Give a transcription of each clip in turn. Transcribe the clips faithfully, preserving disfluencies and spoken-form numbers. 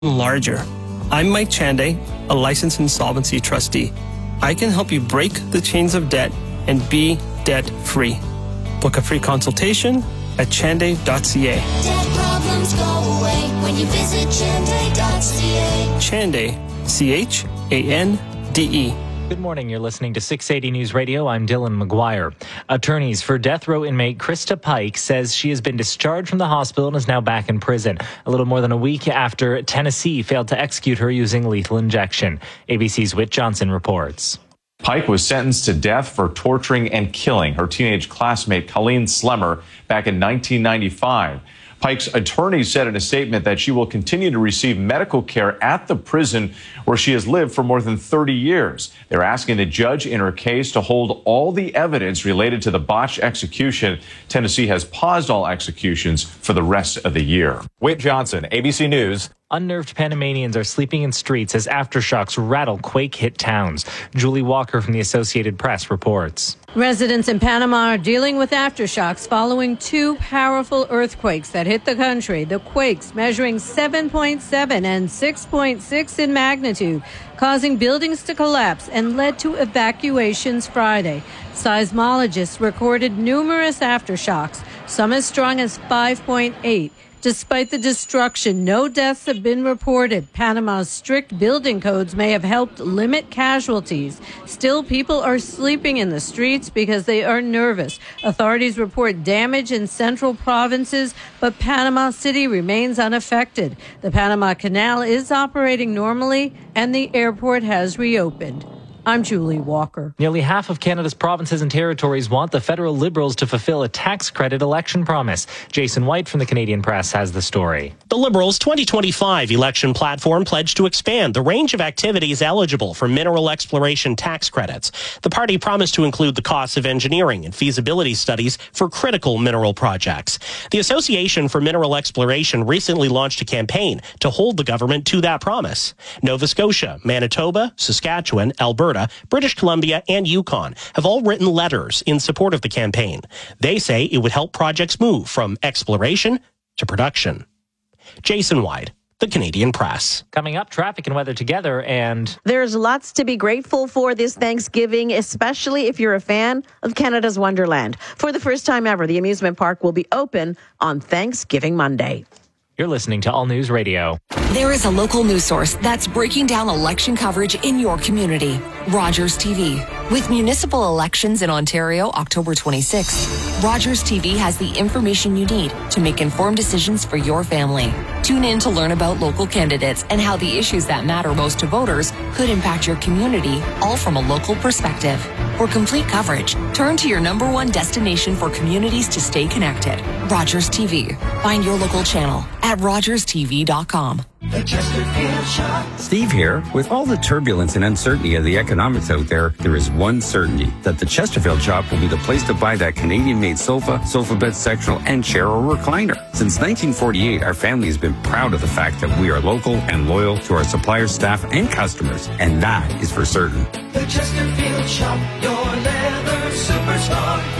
larger. I'm Mike Chanday, a licensed insolvency trustee. I can help you break the chains of debt and be debt-free. Book a free consultation at chanday dot c a. Debt problems go away when you visit chanday dot c a. Chanday, C H A N D E. Good morning. You're listening to six eighty News Radio. I'm Dylan McGuire. Attorneys for death row inmate Krista Pike says she has been discharged from the hospital and is now back in prison, a little more than a week after Tennessee failed to execute her using lethal injection. A B C's Whit Johnson reports. Pike was sentenced to death for torturing and killing her teenage classmate Colleen Slemmer back in nineteen ninety-five. Pike's attorney said in a statement that she will continue to receive medical care at the prison where she has lived for more than thirty years. They're asking the judge in her case to hold all the evidence related to the botched execution. Tennessee has paused all executions for the rest of the year. Whit Johnson, A B C News. Unnerved Panamanians are sleeping in streets as aftershocks rattle quake-hit towns. Julie Walker from the Associated Press reports. Residents in Panama are dealing with aftershocks following two powerful earthquakes that hit the country. The quakes measuring seven point seven and six point six in magnitude, causing buildings to collapse and led to evacuations Friday. Seismologists recorded numerous aftershocks, some as strong as five point eight. Despite the destruction, no deaths have been reported. Panama's strict building codes may have helped limit casualties. Still, people are sleeping in the streets because they are nervous. Authorities report damage in central provinces, but Panama City remains unaffected. The Panama Canal is operating normally, and the airport has reopened. I'm Julie Walker. Nearly half of Canada's provinces and territories want the federal Liberals to fulfill a tax credit election promise. Jason White from the Canadian Press has the story. The Liberals' twenty twenty-five election platform pledged to expand the range of activities eligible for mineral exploration tax credits. The party promised to include the costs of engineering and feasibility studies for critical mineral projects. The Association for Mineral Exploration recently launched a campaign to hold the government to that promise. Nova Scotia, Manitoba, Saskatchewan, Alberta, British Columbia, and Yukon have all written letters in support of the campaign. They say it would help projects move from exploration to production. Jason White, the Canadian Press. Coming up, traffic and weather together, and there's lots to be grateful for this Thanksgiving, especially if you're a fan of Canada's Wonderland. For the first time ever, the amusement park will be open on Thanksgiving Monday. You're listening to All News Radio. There is a local news source that's breaking down election coverage in your community. Rogers T V. With municipal elections in Ontario October twenty-sixth, Rogers T V has the information you need to make informed decisions for your family. Tune in to learn about local candidates and how the issues that matter most to voters could impact your community, all from a local perspective. For complete coverage, turn to your number one destination for communities to stay connected. Rogers T V. Find your local channel at rogers t v dot com. The Chesterfield Shop. Steve here. With all the turbulence and uncertainty of the economics out there, there is one certainty, that the Chesterfield Shop will be the place to buy that Canadian-made sofa, sofa bed sectional, and chair or recliner. Since nineteen forty-eight, our family has been proud of the fact that we are local and loyal to our suppliers, staff, and customers, and that is for certain. The Chesterfield Shop, your leather superstar.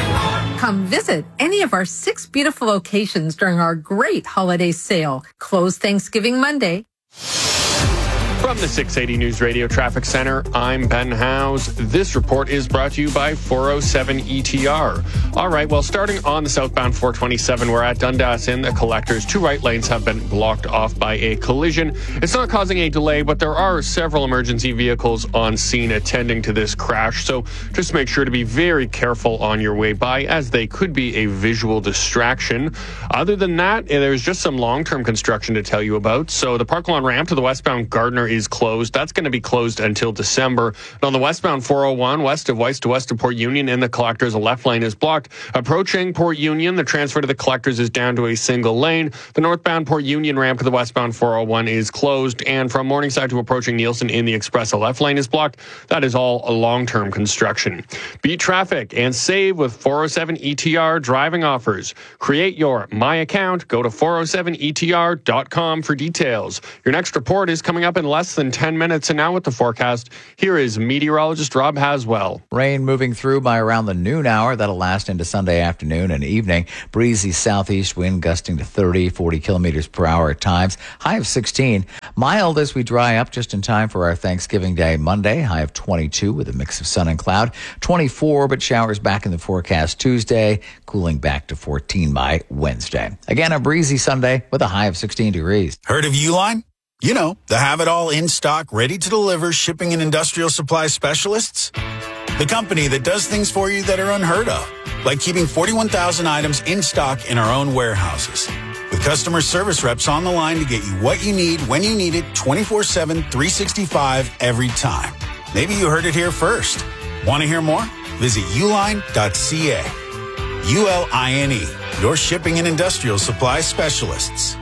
Come visit any of our six beautiful locations during our great holiday sale. Closed Thanksgiving Monday. From the six eighty News Radio Traffic Center, I'm Ben Howes. This report is brought to you by four oh seven E T R. All right, well, starting on the southbound four twenty-seven, we're at Dundas in the Collectors. Two right lanes have been blocked off by a collision. It's not causing a delay, but there are several emergency vehicles on scene attending to this crash. So just make sure to be very careful on your way by, as they could be a visual distraction. Other than that, there's just some long-term construction to tell you about. So the Park Lawn ramp to the westbound Gardner is closed. That's going to be closed until December. And on the westbound four oh one, west of Weiss to west of Port Union in the Collectors, a left lane is blocked. Approaching Port Union, the transfer to the Collectors is down to a single lane. The northbound Port Union ramp to the westbound four oh one is closed. And from Morningside to approaching Nielsen in the Express, a left lane is blocked. That is all a long-term construction. Beat traffic and save with four oh seven E T R driving offers. Create your My Account. Go to four oh seven E T R dot com for details. Your next report is coming up in less less than ten minutes. And now with the forecast, here is meteorologist Rob Haswell. Rain moving through by around the noon hour. That'll last into Sunday afternoon and evening. Breezy southeast wind gusting to thirty, forty kilometers per hour at times. High of sixteen. Mild as we dry up just in time for our Thanksgiving Day Monday. High of twenty-two with a mix of sun and cloud. twenty-four, but showers back in the forecast Tuesday. Cooling back to fourteen by Wednesday. Again, a breezy Sunday with a high of sixteen degrees. Heard of Uline? You know, the have-it-all in stock, ready to deliver shipping and industrial supply specialists. The company that does things for you that are unheard of, like keeping forty-one thousand items in stock in our own warehouses. With customer service reps on the line to get you what you need, when you need it, twenty-four seven, three sixty-five, every time. Maybe you heard it here first. Want to hear more? Visit uline dot c a. U L I N E, your shipping and industrial supply specialists.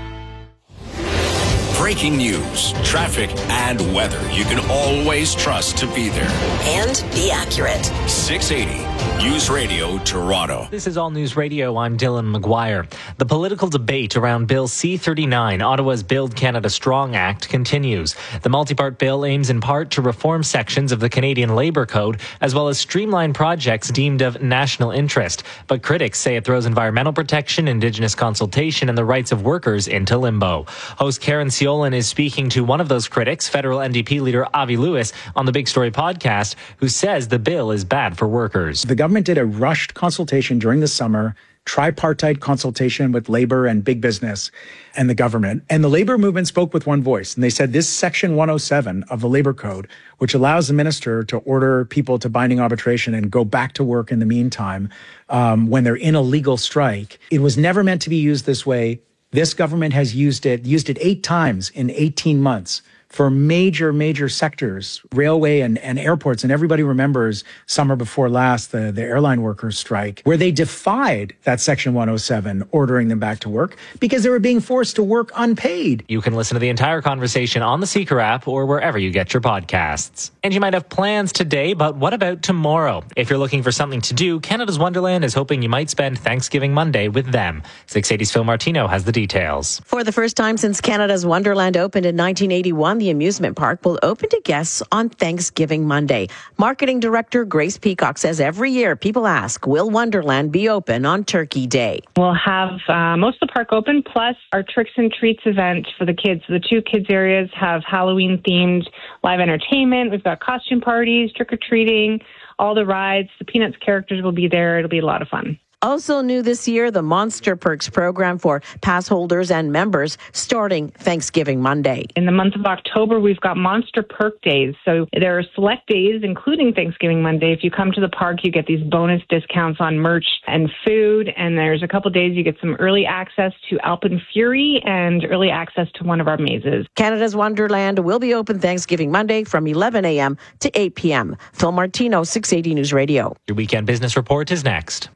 Breaking news, traffic, and weather you can always trust to be there. And be accurate. six eighty News Radio Toronto. This is All News Radio. I'm Dylan McGuire. The political debate around Bill C thirty-nine, Ottawa's Build Canada Strong Act, continues. The multi-part bill aims in part to reform sections of the Canadian Labour Code, as well as streamline projects deemed of national interest. But critics say it throws environmental protection, Indigenous consultation, and the rights of workers into limbo. Host Karen Ciolin is speaking to one of those critics, federal N D P leader Avi Lewis, on the Big Story podcast, who says the bill is bad for workers. The government did a rushed consultation during the summer, tripartite consultation with labor and big business and the government. And the labor movement spoke with one voice. And they said this section one oh seven of the labor code, which allows the minister to order people to binding arbitration and go back to work in the meantime um, when they're in a legal strike, it was never meant to be used this way. This government has used it, used it eight times in eighteen months. For major, major sectors, railway and, and airports. And everybody remembers summer before last, the, the airline workers strike, where they defied that section one oh seven, ordering them back to work because they were being forced to work unpaid. You can listen to the entire conversation on the Seeker app or wherever you get your podcasts. And you might have plans today, but what about tomorrow? If you're looking for something to do, Canada's Wonderland is hoping you might spend Thanksgiving Monday with them. six eighty's Phil Martino has the details. For the first time since Canada's Wonderland opened in nineteen eighty-one, the amusement park will open to guests on Thanksgiving Monday. Marketing Director Grace Peacock says every year people ask, will Wonderland be open on Turkey Day? We'll have uh, most of the park open, plus our Tricks and Treats event for the kids. The two kids areas have Halloween-themed live entertainment. We've got costume parties, trick-or-treating, all the rides. The Peanuts characters will be there. It'll be a lot of fun. Also new this year, the Monster Perks program for pass holders and members starting Thanksgiving Monday. In the month of October, we've got Monster Perk Days. So there are select days, including Thanksgiving Monday. If you come to the park, you get these bonus discounts on merch and food. And there's a couple days you get some early access to Alpen Fury and early access to one of our mazes. Canada's Wonderland will be open Thanksgiving Monday from eleven a.m. to eight p.m. Phil Martino, six eighty News Radio. Your weekend business report is next.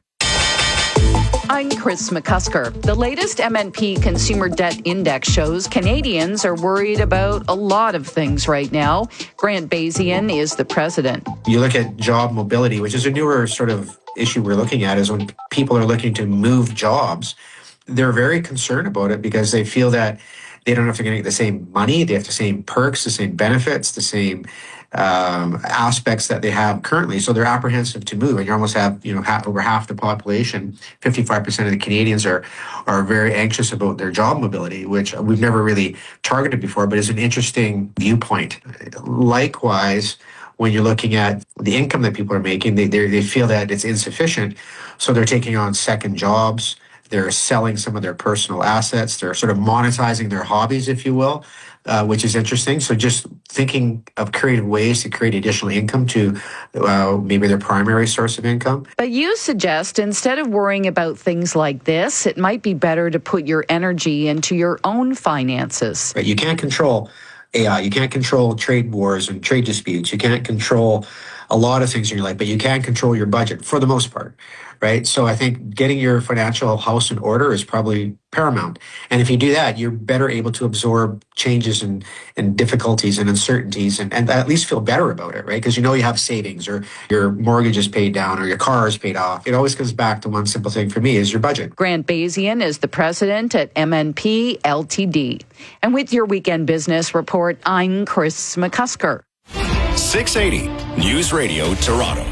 I'm Chris McCusker. The latest M N P Consumer Debt Index shows Canadians are worried about a lot of things right now. Grant Bazian is the president. You look at job mobility, which is a newer sort of issue we're looking at, is when people are looking to move jobs, they're very concerned about it because they feel that they don't know if they're going to get the same money, they have the same perks, the same benefits, the same um, aspects that they have currently. So they're apprehensive to move. And you almost have, you know, half, over half the population, fifty-five percent of the Canadians are are very anxious about their job mobility, which we've never really targeted before, but is an interesting viewpoint. Likewise, when you're looking at the income that people are making, they they feel that it's insufficient. So they're taking on second jobs. They're selling some of their personal assets. They're sort of monetizing their hobbies, if you will, uh, which is interesting. So just thinking of creative ways to create additional income to uh, maybe their primary source of income. But you suggest instead of worrying about things like this, it might be better to put your energy into your own finances. Right. You can't control A I. You can't control trade wars and trade disputes. You can't control a lot of things in your life, but you can control your budget for the most part, right? So I think getting your financial house in order is probably paramount. And if you do that, you're better able to absorb changes and, and difficulties and uncertainties and, and at least feel better about it, right? Because you know you have savings, or your mortgage is paid down, or your car is paid off. It always comes back to one simple thing for me, is your budget. Grant Bazian is the president at M N P L T D. And with your weekend business report, I'm Chris McCusker. six eighty News Radio Toronto.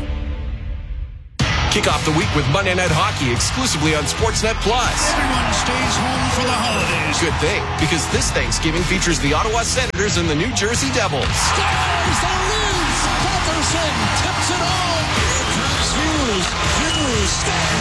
Kick off the week with Monday Night Hockey exclusively on Sportsnet Plus. Everyone stays home for the holidays. Good thing, because this Thanksgiving features the Ottawa Senators and the New Jersey Devils. Stars the Leafs. Pettersson tips it all. Hughes, Hughes,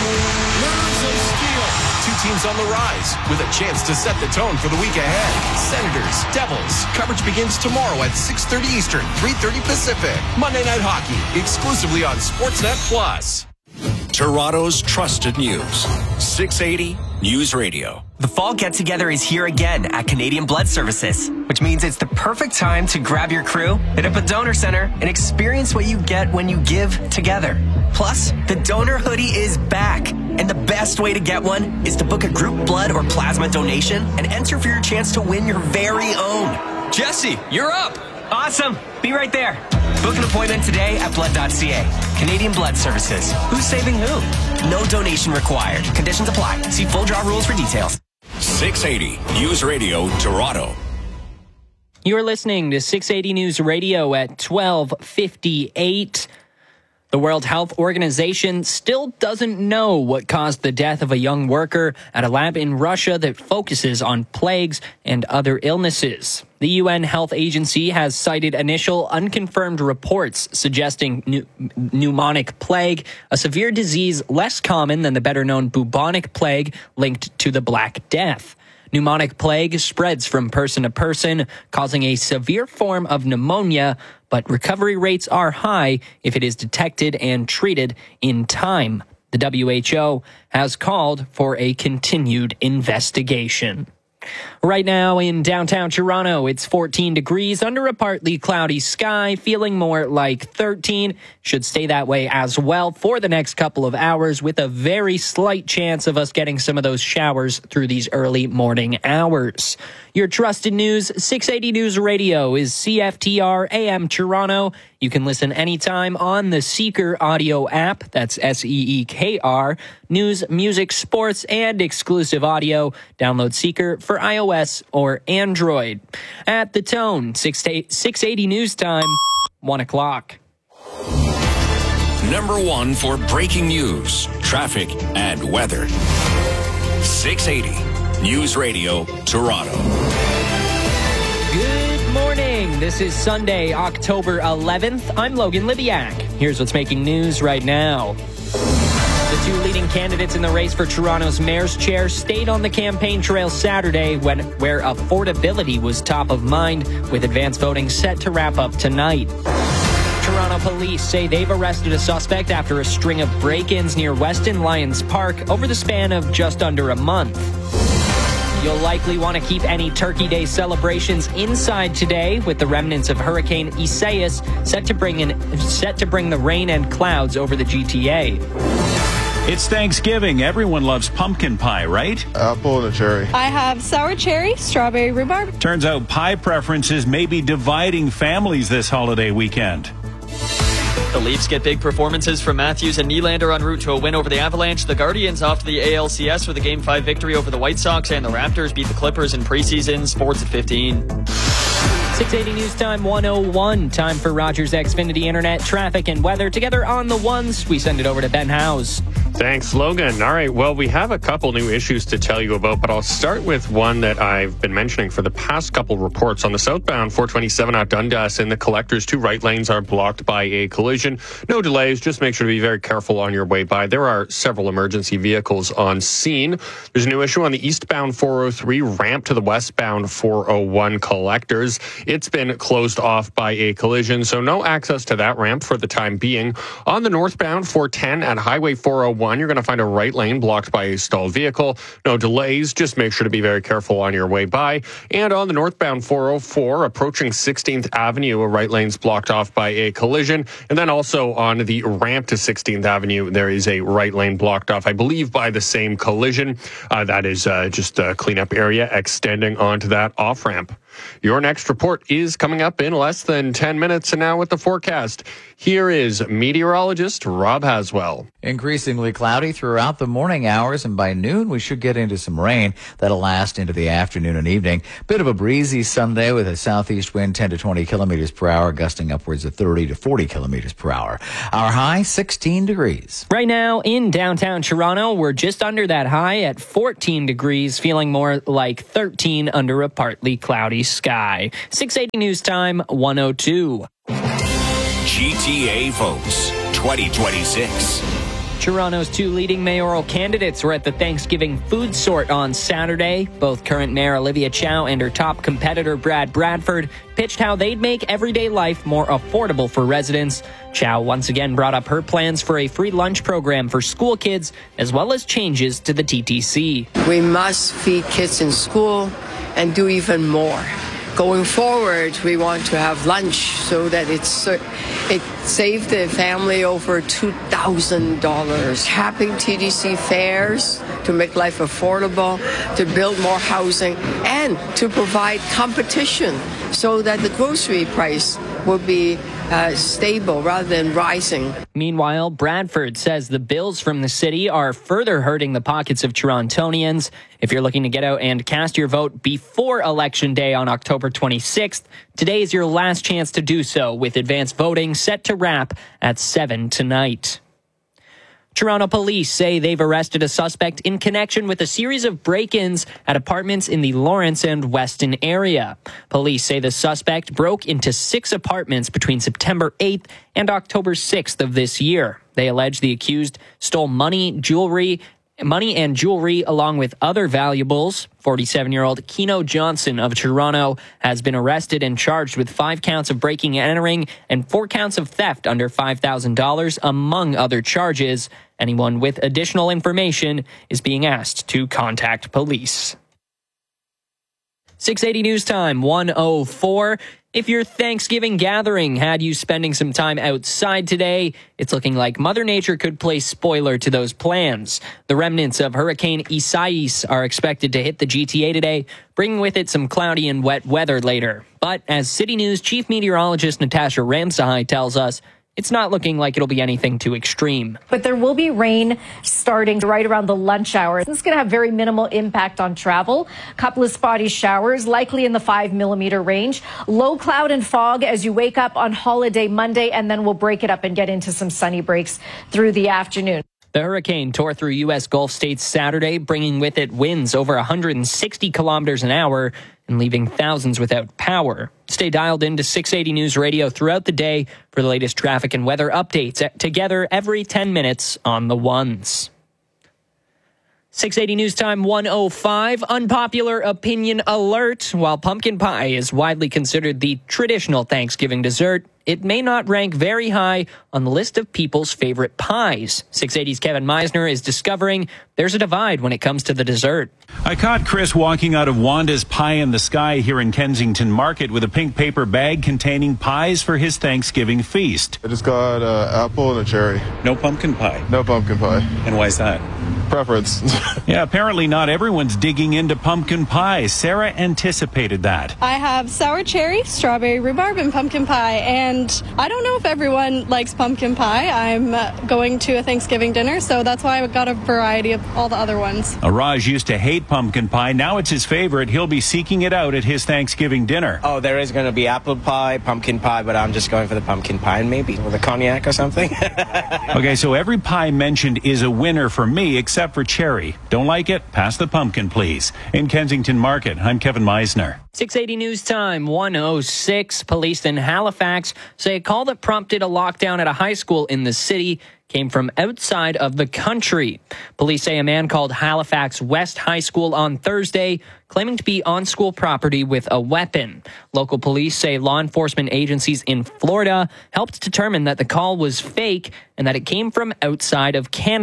nerves of steel. Two teams on the rise, with a chance to set the tone for the week ahead. Senators, Devils. Coverage begins tomorrow at six thirty Eastern, three thirty Pacific. Monday Night Hockey, exclusively on Sportsnet Plus. Toronto's trusted news. six eighty News Radio. The fall get-together is here again at Canadian Blood Services, which means it's the perfect time to grab your crew, hit up a donor center, and experience what you get when you give together. Plus, the donor hoodie is back, and the best way to get one is to book a group blood or plasma donation and enter for your chance to win your very own. Jesse, you're up! Awesome! Be right there. Book an appointment today at blood dot c a. Canadian Blood Services. Who's saving who? No donation required. Conditions apply. See full draw rules for details. six eighty News Radio Toronto. You're listening to six eighty News Radio at twelve fifty-eight. The World Health Organization still doesn't know what caused the death of a young worker at a lab in Russia that focuses on plagues and other illnesses. The U N Health Agency has cited initial unconfirmed reports suggesting pneu- pneumonic plague, a severe disease less common than the better-known bubonic plague linked to the Black Death. Pneumonic plague spreads from person to person, causing a severe form of pneumonia, but recovery rates are high if it is detected and treated in time. The W H O has called for a continued investigation. Right now in downtown Toronto, it's fourteen degrees under a partly cloudy sky, feeling more like thirteen. Should stay that way as well for the next couple of hours, with a very slight chance of us getting some of those showers through these early morning hours. Your trusted news, six eighty News Radio, is C F T R A M Toronto. You can listen anytime on the Seeker audio app. That's S E E K R. News, music, sports, and exclusive audio. Download Seeker for iOS or Android. At The Tone, six eighty News Time, one o'clock. Number one for breaking news, traffic, and weather. six eighty News Radio Toronto. Good morning. This is Sunday, October eleventh. I'm Logan Libiak. Here's what's making news right now. The two leading candidates in the race for Toronto's mayor's chair stayed on the campaign trail Saturday, when where affordability was top of mind, with advance voting set to wrap up tonight. Toronto police say they've arrested a suspect after a string of break-ins near Weston Lions Park over the span of just under a month. You'll likely want to keep any Turkey Day celebrations inside today, with the remnants of Hurricane Isaias set to bring in set to bring the rain and clouds over the G T A. It's Thanksgiving. Everyone loves pumpkin pie, right? Apple and a cherry. I have sour cherry, strawberry rhubarb. Turns out pie preferences may be dividing families this holiday weekend. The Leafs get big performances from Matthews and Nylander en route to a win over the Avalanche. The Guardians off to the A L C S with a Game five victory over the White Sox, and the Raptors beat the Clippers in preseason. Sports at fifteen. six eighty News Time one oh one. Time for Rogers Xfinity Internet traffic and weather. Together on the ones, we send it over to Ben Howes. Thanks, Logan. All right, well, we have a couple new issues to tell you about, but I'll start with one that I've been mentioning for the past couple reports. On the southbound four twenty-seven at Dundas in the collectors, two right lanes are blocked by a collision. No delays, just make sure to be very careful on your way by. There are several emergency vehicles on scene. There's a new issue on the eastbound four oh three ramp to the westbound four oh one collectors. It's been closed off by a collision, so no access to that ramp for the time being. On the northbound four ten at Highway four oh one, eighty-one, you're going to find a right lane blocked by a stalled vehicle. No delays. Just make sure to be very careful on your way by. And on the northbound four oh four, approaching sixteenth Avenue, a right lane's blocked off by a collision. And then also on the ramp to sixteenth Avenue, there is a right lane blocked off, I believe, by the same collision. Uh, that is uh, just a cleanup area extending onto that off-ramp. Your next report is coming up in less than ten minutes. And now with the forecast, here is meteorologist Rob Haswell. Increasingly cloudy throughout the morning hours, and by noon we should get into some rain that'll last into the afternoon and evening. Bit of a breezy Sunday with a southeast wind ten to twenty kilometers per hour, gusting upwards of thirty to forty kilometers per hour. Our high, sixteen degrees. Right now in downtown Toronto, we're just under that high at fourteen degrees, feeling more like thirteen under a partly cloudy sky. six eighty News Time, one oh two. G T A votes twenty twenty-six. Toronto's two leading mayoral candidates were at the Thanksgiving food sort on Saturday. Both current Mayor Olivia Chow and her top competitor Brad Bradford pitched how they'd make everyday life more affordable for residents. Chow once again brought up her plans for a free lunch program for school kids, as well as changes to the T T C. We must feed kids in school and do even more. Going forward, we want to have lunch so that it's it saved the family over two thousand dollars. Having T D C fairs to make life affordable, to build more housing, and to provide competition so that the grocery price will be uh, stable rather than rising. Meanwhile, Bradford says the bills from the city are further hurting the pockets of Torontonians. If you're looking to get out and cast your vote before Election Day on October twenty-sixth, today is your last chance to do so, with advanced voting set to wrap at seven tonight. Toronto police say they've arrested a suspect in connection with a series of break-ins at apartments in the Lawrence and Weston area. Police say the suspect broke into six apartments between September eighth and October sixth of this year. They allege the accused stole money, jewelry, money and jewelry along with other valuables. forty-seven-year-old Keno Johnson of Toronto has been arrested and charged with five counts of breaking and entering and four counts of theft under five thousand dollars, among other charges. Anyone with additional information is being asked to contact police. six eighty News Time, one oh four. If your Thanksgiving gathering had you spending some time outside today, it's looking like Mother Nature could play spoiler to those plans. The remnants of Hurricane Isaias are expected to hit the G T A today, bringing with it some cloudy and wet weather later. But as City News Chief Meteorologist Natasha Ramsahai tells us, it's not looking like it'll be anything too extreme. But there will be rain starting right around the lunch hour. This is going to have very minimal impact on travel. A couple of spotty showers, likely in the five millimeter range. Low cloud and fog as you wake up on holiday Monday, and then we'll break it up and get into some sunny breaks through the afternoon. The hurricane tore through U S Gulf states Saturday, bringing with it winds over one hundred sixty kilometers an hour and leaving thousands without power. Stay dialed into six eighty News Radio throughout the day for the latest traffic and weather updates, together every ten minutes on the ones. six eighty News Time, one oh five. Unpopular opinion alert. While pumpkin pie is widely considered the traditional Thanksgiving dessert, it may not rank very high on the list of people's favorite pies. six eighty's Kevin Meisner is discovering there's a divide when it comes to the dessert. I caught Chris walking out of Wanda's Pie in the Sky here in Kensington Market with a pink paper bag containing pies for his Thanksgiving feast. I just got an apple and a cherry. No pumpkin pie? No pumpkin pie. And why is that? Preference. Yeah, apparently not everyone's digging into pumpkin pie. Sarah anticipated that. I have sour cherry, strawberry rhubarb, and pumpkin pie. And I don't know if everyone likes pumpkin pie. I'm uh, going to a Thanksgiving dinner, so that's why I got a variety of all the other ones. Raj used to hate pumpkin pie. Now it's his favorite. He'll be seeking it out at his Thanksgiving dinner. Oh, there is going to be apple pie, pumpkin pie, but I'm just going for the pumpkin pie and maybe with a cognac or something. Okay, so every pie mentioned is a winner for me, except for cherry. Don't like it? Pass the pumpkin, please. In Kensington Market, I'm Kevin Meisner. six eighty News Time, one oh six. Police in Halifax say a call that prompted a lockdown at a high school in the city came from outside of the country. Police say a man called Halifax West High School on Thursday, claiming to be on school property with a weapon. Local police say law enforcement agencies in Florida helped determine that the call was fake and that it came from outside of Canada.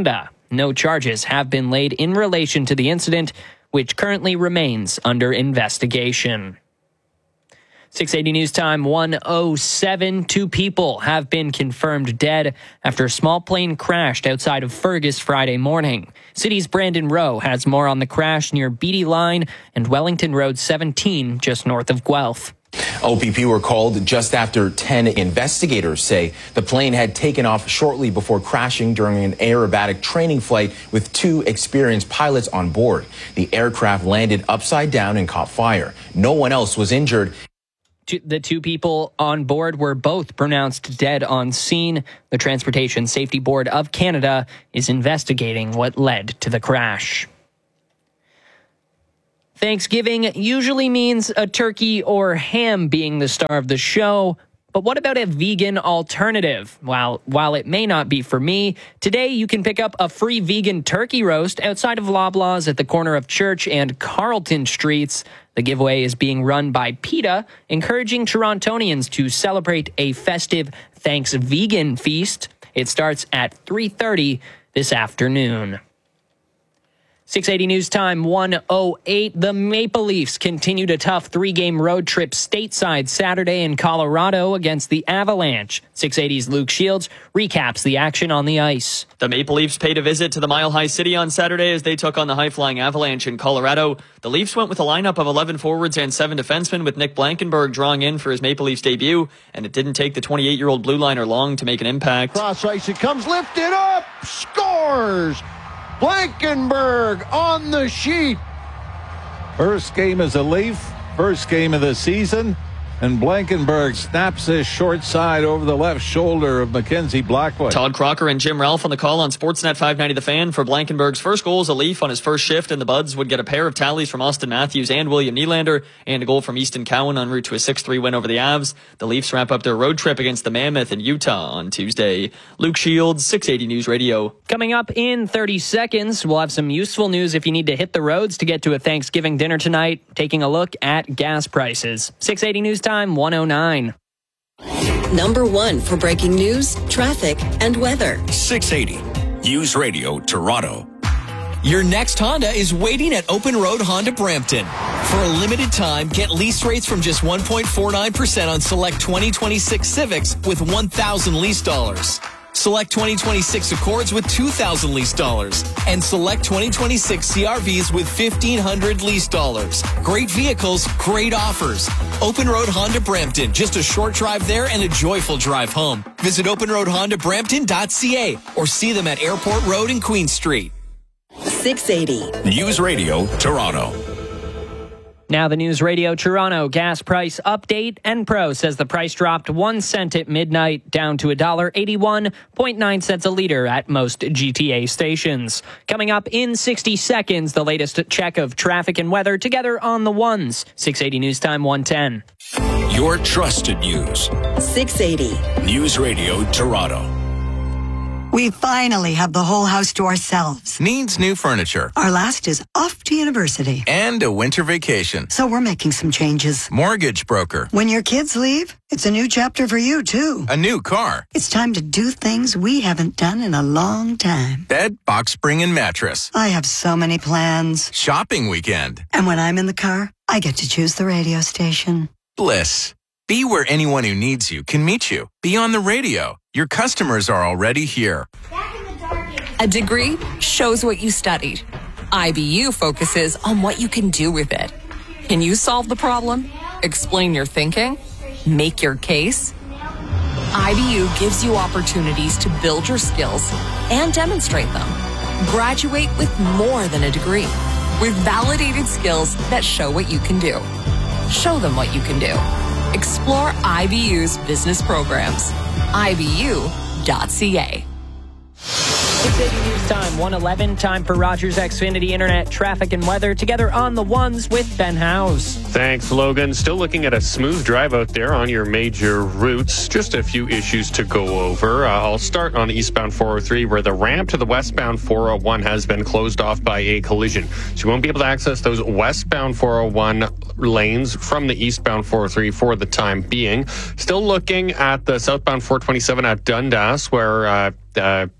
No charges have been laid in relation to the incident, which currently remains under investigation. six eighty News Time, one oh seven. Two people have been confirmed dead after a small plane crashed outside of Fergus Friday morning. City's Brandon Rowe has more on the crash near Beatty Line and Wellington Road seventeen, just north of Guelph. O P P were called just after ten. Investigators say the plane had taken off shortly before crashing during an aerobatic training flight with two experienced pilots on board. The aircraft landed upside down and caught fire. No one else was injured. The two people on board were both pronounced dead on scene. The Transportation Safety Board of Canada is investigating what led to the crash. Thanksgiving usually means a turkey or ham being the star of the show. But what about a vegan alternative? While, while it may not be for me, today you can pick up a free vegan turkey roast outside of Loblaws at the corner of Church and Carlton Streets. The giveaway is being run by PETA, encouraging Torontonians to celebrate a festive Thanks Vegan feast. It starts at three thirty this afternoon. six eighty News Time, one oh eight. The Maple Leafs continued a tough three-game road trip stateside Saturday in Colorado against the Avalanche. six eighty's Luke Shields recaps the action on the ice. The Maple Leafs paid a visit to the Mile High City on Saturday as they took on the high-flying Avalanche in Colorado. The Leafs went with a lineup of eleven forwards and seven defensemen, with Nick Blankenberg drawing in for his Maple Leafs debut, and it didn't take the twenty-eight-year-old blue liner long to make an impact. Cross ice, it comes lifted up, scores! Blankenberg on the sheet. First game as a Leaf, first game of the season, and Blankenberg snaps his short side over the left shoulder of Mackenzie Blackwood. Todd Crocker and Jim Ralph on the call on Sportsnet five ninety The Fan for Blankenberg's first goal as a Leaf on his first shift, and the Buds would get a pair of tallies from Austin Matthews and William Nylander, and a goal from Easton Cowan en route to a six three win over the Avs. The Leafs wrap up their road trip against the Mammoth in Utah on Tuesday. Luke Shields, six eighty News Radio. Coming up in thirty seconds, we'll have some useful news if you need to hit the roads to get to a Thanksgiving dinner tonight, taking a look at gas prices. six eighty News Time, one oh nine. Number one for breaking news, traffic, and weather. six eighty News Radio, Toronto. Your next Honda is waiting at Open Road Honda Brampton. For a limited time, get lease rates from just one point four nine percent on select twenty twenty-six Civics with one thousand lease dollars. Select twenty twenty-six Accords with two thousand lease dollars. And select twenty twenty-six C R Vs with fifteen hundred lease dollars. Great vehicles, great offers. Open Road Honda Brampton. Just a short drive there and a joyful drive home. Visit open road honda brampton dot c a or see them at Airport Road and Queen Street. six eighty News Radio, Toronto. Now the News Radio Toronto gas price update. Enpro says the price dropped one cent at midnight, down to one dollar eighty-one point nine cents a liter at most G T A stations. Coming up in sixty seconds, the latest check of traffic and weather together on the ones. six eighty News Time, one ten. Your trusted news. six eighty News Radio, Toronto. We finally have the whole house to ourselves. Needs new furniture. Our last is off to university. And a winter vacation. So we're making some changes. Mortgage broker. When your kids leave, it's a new chapter for you, too. A new car. It's time to do things we haven't done in a long time. Bed, box spring, and mattress. I have so many plans. Shopping weekend. And when I'm in the car, I get to choose the radio station. Bliss. Be where anyone who needs you can meet you. Be on the radio. Your customers are already here. A degree shows what you studied. I B U focuses on what you can do with it. Can you solve the problem? Explain your thinking? Make your case? I B U gives you opportunities to build your skills and demonstrate them. Graduate with more than a degree, with validated skills that show what you can do. Show them what you can do. Explore I B U's business programs. I B U dot C A. six eighty News Time, one eleven. Time for Rogers Xfinity Internet traffic and weather together on the ones with Ben Howes. Thanks, Logan. Still looking at a smooth drive out there on your major routes. Just a few issues to go over. Uh, I'll start on eastbound four oh three, where the ramp to the westbound four oh one has been closed off by a collision. So you won't be able to access those westbound four oh one lanes from the eastbound four oh three for the time being. Still looking at the southbound four twenty-seven at Dundas, where uh, uh,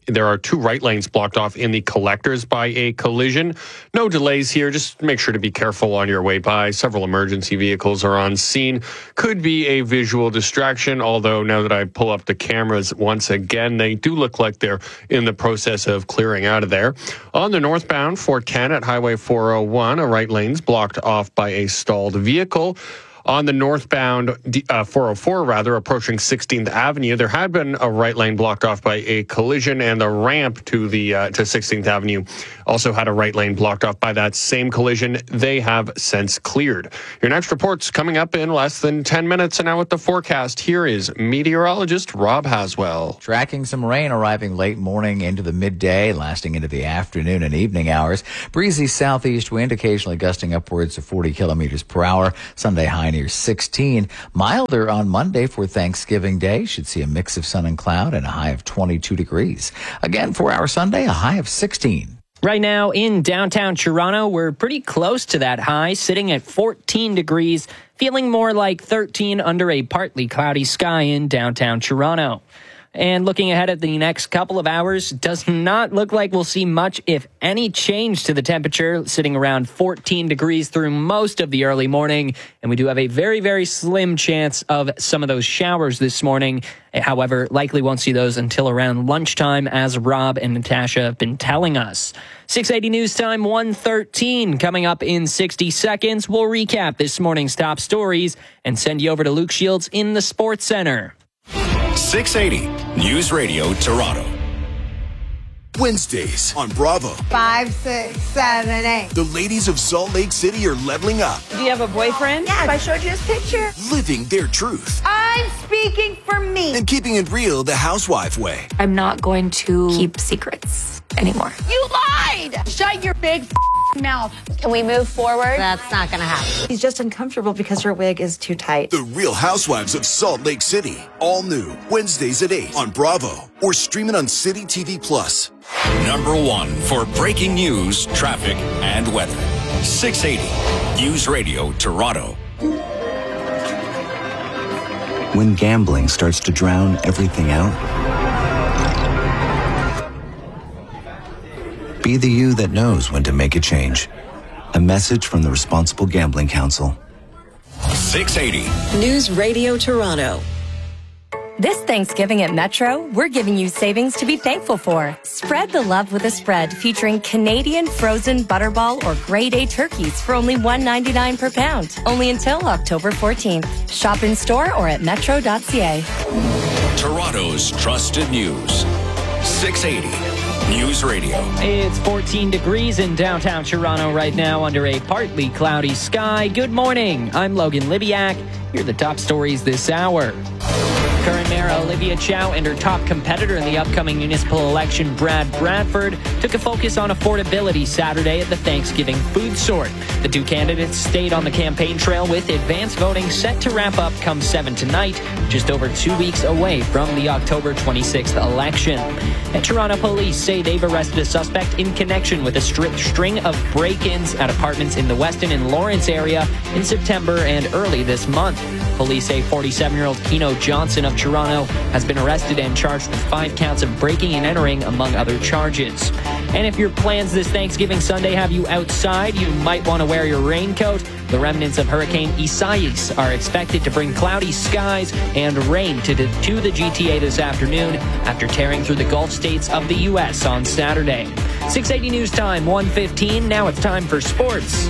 there are two right lanes blocked off in the collectors by a collision. No delays here. Just make sure to be careful on your way by. Several emergency vehicles are on scene. Could be a visual distraction, although now that I pull up the cameras once again, they do look like they're in the process of clearing out of there. On the northbound Fort Ken at Highway four oh one, a right lane's blocked off by a stalled vehicle. On the northbound uh, four oh four, rather, approaching sixteenth Avenue, there had been a right lane blocked off by a collision, and the ramp to the uh, to sixteenth Avenue also had a right lane blocked off by that same collision. They have since cleared. Your next report's coming up in less than ten minutes, and now with the forecast, here is meteorologist Rob Haswell. Tracking some rain arriving late morning into the midday, lasting into the afternoon and evening hours. Breezy southeast wind, occasionally gusting upwards of forty kilometers per hour. Sunday high near sixteen. Milder on Monday for Thanksgiving Day. Should see a mix of sun and cloud and a high of twenty-two degrees. Again, for our Sunday, a high of sixteen. Right now in downtown Toronto, we're pretty close to that high, sitting at fourteen degrees, feeling more like thirteen under a partly cloudy sky in downtown Toronto. And looking ahead at the next couple of hours, does not look like we'll see much, if any, change to the temperature, sitting around fourteen degrees through most of the early morning. And we do have a very, very slim chance of some of those showers this morning. However, likely won't see those until around lunchtime, as Rob and Natasha have been telling us. six eighty News Time, one thirteen. Coming up in sixty seconds, we'll recap this morning's top stories and send you over to Luke Shields in the Sports Center. six eighty News Radio Toronto. Wednesdays on Bravo. Five, six, seven, eight. The ladies of Salt Lake City are leveling up. Do you have a boyfriend? Yes. I showed you his picture. Living their truth. I'm speaking for me. And keeping it real the housewife way. I'm not going to keep secrets anymore. You lied! Shut your big mouth. Can we move forward? That's not going to happen. He's just uncomfortable because her wig is too tight. The Real Housewives of Salt Lake City. All new. Wednesdays at eight on Bravo. Or stream it on City T V Plus. Number one for breaking news, traffic, and weather. six eighty News Radio Toronto. When gambling starts to drown everything out, be the you that knows when to make a change. A message from the Responsible Gambling Council. six eighty News Radio Toronto. This Thanksgiving at Metro, we're giving you savings to be thankful for. Spread the love with a spread featuring Canadian frozen butterball or grade A turkeys for only one ninety-nine per pound. Only until October fourteenth. Shop in store or at metro dot c a. Toronto's trusted news. six eighty News Radio. It's fourteen degrees in downtown Toronto right now under a partly cloudy sky. Good morning. I'm Logan Libiak. Here are the top stories this hour. Current Mayor Olivia Chow and her top competitor in the upcoming municipal election, Brad Bradford, took a focus on affordability Saturday at the Thanksgiving food sort. The two candidates stayed on the campaign trail with advanced voting set to wrap up come seven tonight, just over two weeks away from the October twenty-sixth election. And Toronto police say they've arrested a suspect in connection with a stri- string of break-ins at apartments in the Weston and Lawrence area in September and early this month. Police say forty-seven-year-old Keno Johnson of Toronto has been arrested and charged with five counts of breaking and entering, among other charges. And if your plans this Thanksgiving Sunday have you outside, you might want to wear your raincoat. The remnants of Hurricane Isaias are expected to bring cloudy skies and rain to the, to the G T A this afternoon after tearing through the Gulf states of the U S on Saturday. six eighty News Time, one fifteen. Now it's time for sports.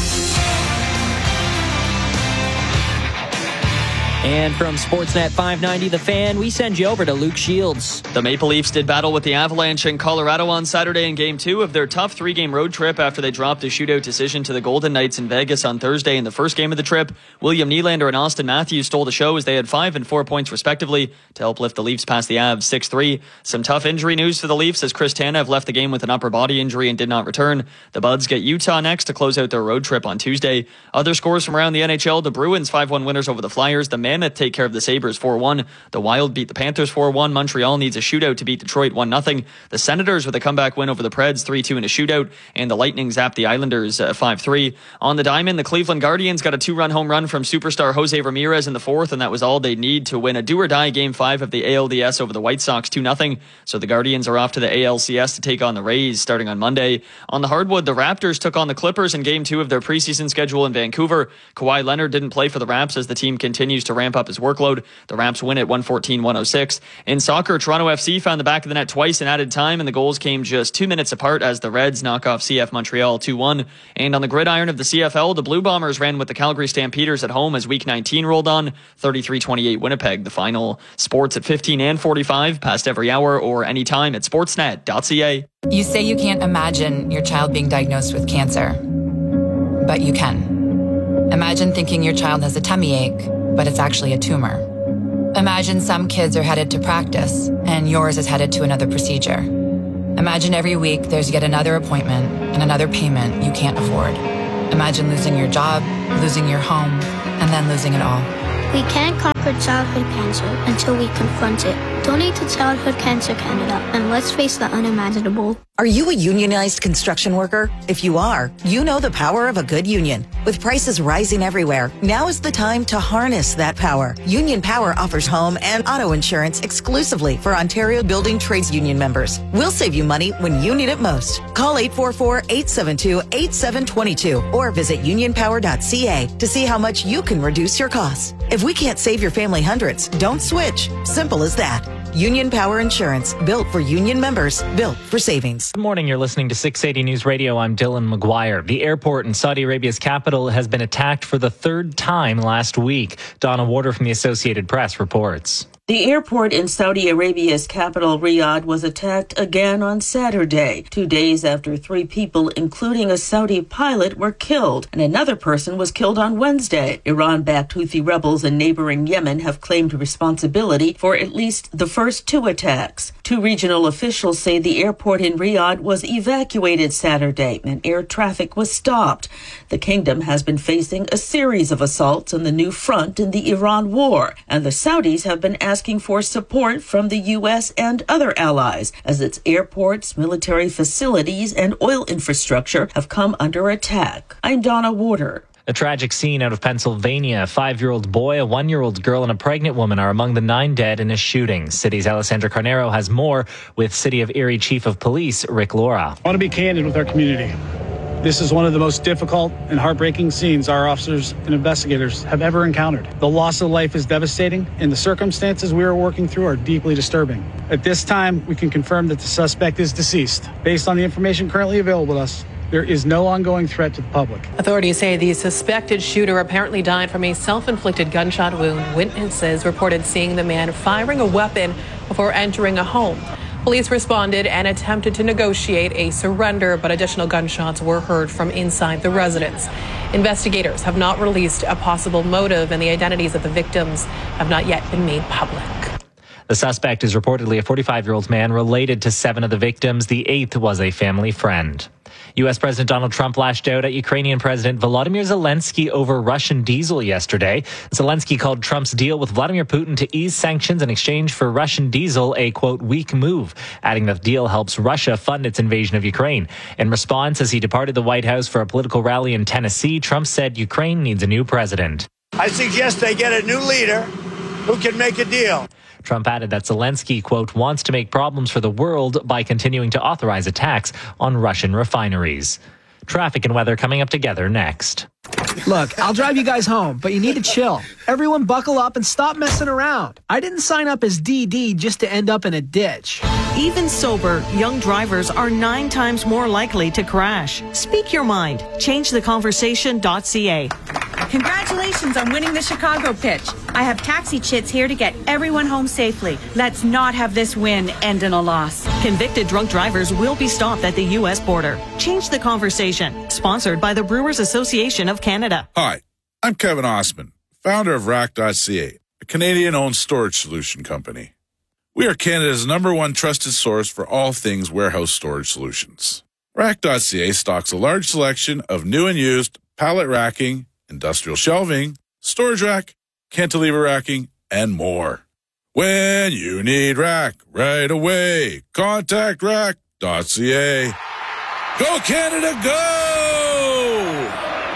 And from Sportsnet five ninety The Fan, we send you over to Luke Shields. The Maple Leafs did battle with the Avalanche in Colorado on Saturday in Game two of their tough three-game road trip after they dropped a shootout decision to the Golden Knights in Vegas on Thursday in the first game of the trip. William Nylander and Austin Matthews stole the show as they had five and four points respectively to help lift the Leafs past the Avs six three. Some tough injury news for the Leafs as Chris Tanev left the game with an upper body injury and did not return. The Buds get Utah next to close out their road trip on Tuesday. Other scores from around the N H L, the Bruins five one winners over the Flyers. The Mammoth take care of the Sabres four one. The Wild beat the Panthers four one. Montreal needs a shootout to beat Detroit one nothing. The Senators with a comeback win over the Preds three two in a shootout. And the Lightning zapped the Islanders uh, five three. On the diamond, the Cleveland Guardians got a two-run home run from superstar Jose Ramirez in the fourth, and that was all they need to win a do-or-die Game five of the A L D S over the White Sox two nothing. So the Guardians are off to the A L C S to take on the Rays starting on Monday. On the hardwood, the Raptors took on the Clippers in Game two of their preseason schedule in Vancouver. Kawhi Leonard didn't play for the Raps as the team continues to ramp up his workload. The Raps win at one fourteen one oh six. In soccer, Toronto F C found the back of the net twice in added time, and the goals came just two minutes apart as the Reds knock off C F Montreal two one. And on the gridiron of the C F L, the Blue Bombers ran with the Calgary Stampeders at home as Week nineteen rolled on. thirty-three twenty-eight Winnipeg, the final. Sports at fifteen and forty-five, past every hour or anytime at sportsnet dot c a. You say you can't imagine your child being diagnosed with cancer, but you can. Imagine thinking your child has a tummy ache, but it's actually a tumor. Imagine some kids are headed to practice, and yours is headed to another procedure. Imagine every week there's yet another appointment and another payment you can't afford. Imagine losing your job, losing your home, and then losing it all. We can't conquer childhood cancer until we confront it. Donate to Childhood Cancer Canada, and let's face the unimaginable. Are you a unionized construction worker? If you are, you know the power of a good union. With prices rising everywhere, now is the time to harness that power. Union Power offers home and auto insurance exclusively for Ontario Building Trades Union members. We'll save you money when you need it most. Call eight four four, eight seven two, eight seven two two or visit union power dot c a to see how much you can reduce your costs. If we can't save your family hundreds, don't switch. Simple as that. Union Power Insurance, built for union members, built for savings. Good morning. You're listening to six eighty News Radio. I'm Dylan McGuire. The airport in Saudi Arabia's capital has been attacked for the third time last week. Donna Warder from the Associated Press reports. The airport in Saudi Arabia's capital, Riyadh, was attacked again on Saturday, two days after three people, including a Saudi pilot, were killed, and another person was killed on Wednesday. Iran-backed Houthi rebels in neighboring Yemen have claimed responsibility for at least the first two attacks. Two regional officials say the airport in Riyadh was evacuated Saturday, and air traffic was stopped. The kingdom has been facing a series of assaults on the new front in the Iran war, and the Saudis have been asking asking for support from the U S and other allies as its airports, military facilities, and oil infrastructure have come under attack. I'm Donna Warder. A tragic scene out of Pennsylvania. A five-year-old boy, a one-year-old girl, and a pregnant woman are among the nine dead in a shooting. City's Alessandra Carnero has more with City of Erie Chief of Police Rick Laura. I want to be candid with our community. This is one of the most difficult and heartbreaking scenes our officers and investigators have ever encountered. The loss of life is devastating, and the circumstances we are working through are deeply disturbing. At this time, we can confirm that the suspect is deceased. Based on the information currently available to us, there is no ongoing threat to the public. Authorities say the suspected shooter apparently died from a self-inflicted gunshot wound. Witnesses reported seeing the man firing a weapon before entering a home. Police responded and attempted to negotiate a surrender, but additional gunshots were heard from inside the residence. Investigators have not released a possible motive, and the identities of the victims have not yet been made public. The suspect is reportedly a forty-five-year-old man related to seven of the victims. The eighth was a family friend. U S President Donald Trump lashed out at Ukrainian President Volodymyr Zelensky over Russian diesel yesterday. Zelensky called Trump's deal with Vladimir Putin to ease sanctions in exchange for Russian diesel a, quote, weak move, adding that the deal helps Russia fund its invasion of Ukraine. In response, as he departed the White House for a political rally in Tennessee, Trump said Ukraine needs a new president. I suggest they get a new leader who can make a deal. Trump added that Zelensky, quote, wants to make problems for the world by continuing to authorize attacks on Russian refineries. Traffic and weather coming up together next. Look, I'll drive you guys home, but you need to chill. Everyone buckle up and stop messing around. I didn't sign up as D D just to end up in a ditch. Even sober, young drivers are nine times more likely to crash. Speak your mind. change the conversation dot c a. Congratulations on winning the Chicago pitch. I have taxi chits here to get everyone home safely. Let's not have this win end in a loss. Convicted drunk drivers will be stopped at the U S border. Change the conversation. Sponsored by the Brewers Association of Canada. Hi, I'm Kevin Osman, founder of rack dot c a, a Canadian-owned storage solution company. We are Canada's number one trusted source for all things warehouse storage solutions. rack dot c a stocks a large selection of new and used pallet racking, industrial shelving, storage rack, cantilever racking, and more. When you need rack right away, contact rack dot c a. Go Canada, go!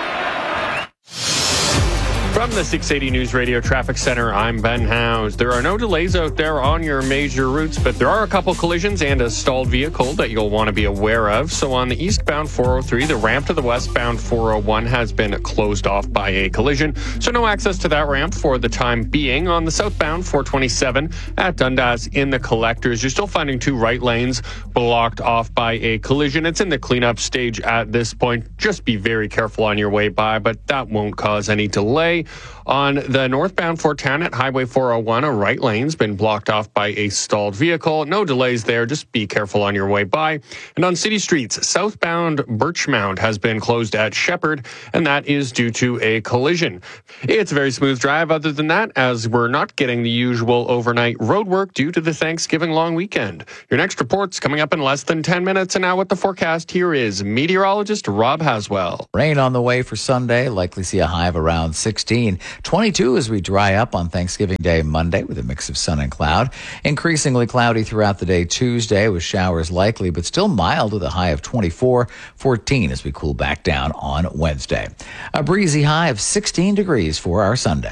From the six eighty News Radio Traffic Center, I'm Ben Howes. There are no delays out there on your major routes, but there are a couple collisions and a stalled vehicle that you'll want to be aware of. So on the eastbound four oh three, the ramp to the westbound four oh one has been closed off by a collision, so no access to that ramp for the time being. On the southbound four twenty-seven at Dundas in the collectors, you're still finding two right lanes blocked off by a collision. It's in the cleanup stage at this point. Just be very careful on your way by, but that won't cause any delay. On the northbound four ten at Highway four oh one, a right lane's been blocked off by a stalled vehicle. No delays there. Just be careful on your way by. And on city streets, southbound Birchmount has been closed at Shepherd, and that is due to a collision. It's a very smooth drive other than that, as we're not getting the usual overnight road work due to the Thanksgiving long weekend. Your next report's coming up in less than ten minutes, and now with the forecast, here is meteorologist Rob Haswell. Rain on the way for Sunday, likely see a high of around sixteen. twenty-two as we dry up on Thanksgiving Day Monday with a mix of sun and cloud. Increasingly cloudy throughout the day Tuesday with showers likely, but still mild with a high of twenty-four. fourteen as we cool back down on Wednesday. A breezy high of sixteen degrees for our Sunday.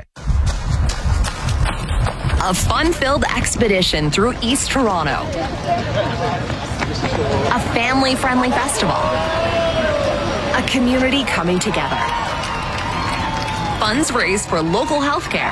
A fun-filled expedition through East Toronto. A family-friendly festival. A community coming together. Funds raised for local healthcare.